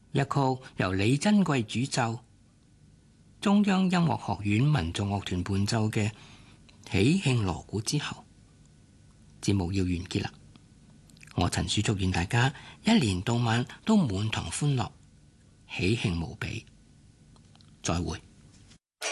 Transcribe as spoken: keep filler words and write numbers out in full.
一曲由李珍貴主奏，中央音樂學院民族樂團伴奏嘅喜慶鑼鼓之後，節目要完結啦。我陳樹祝願大家一年到晚都滿堂歡樂，喜慶無比。再會。